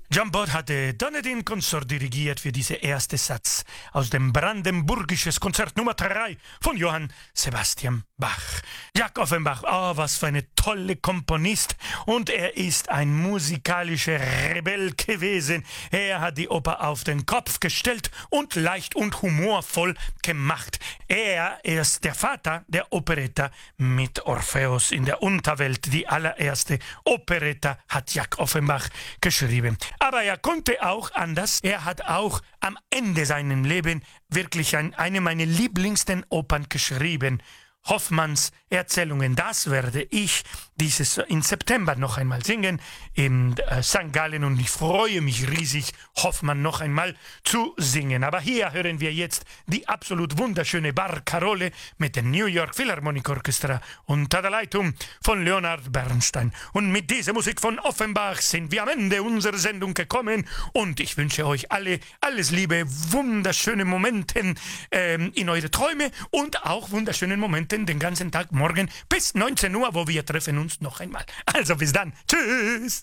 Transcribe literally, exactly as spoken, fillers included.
John Bott hatte Donedin Konsort dirigiert für diese erste Satz aus dem Brandenburgisches Konzert Nummer drei von Johann Sebastian Bach. Jacques Offenbach, oh, was für eine tolle Komponist, und er ist ein musikalischer Rebell gewesen. Er hat die Oper auf den Kopf gestellt und leicht und humorvoll gemacht. Er ist der Vater der Operetta mit Orpheus in der Unterwelt. Die allererste Operetta hat Jacques Offenbach geschrieben. Aber er konnte auch anders. Er hat auch am Ende seines Lebens wirklich ein, eine meiner lieblingsten Opern geschrieben. Hoffmanns Erzählungen. Das werde ich dieses im September noch einmal singen in äh, Sankt Gallen, und ich freue mich riesig, Hoffmann noch einmal zu singen. Aber hier hören wir jetzt die absolut wunderschöne Barcarolle mit dem New York Philharmonic Orchestra unter der Leitung von Leonard Bernstein. Und mit dieser Musik von Offenbach sind wir am Ende unserer Sendung gekommen, und ich wünsche euch alle alles Liebe, wunderschöne Momente ähm, in eure Träume und auch wunderschöne Momente den ganzen Tag morgen bis neunzehn Uhr, wo wir treffen uns noch einmal. Also bis dann. Tschüss.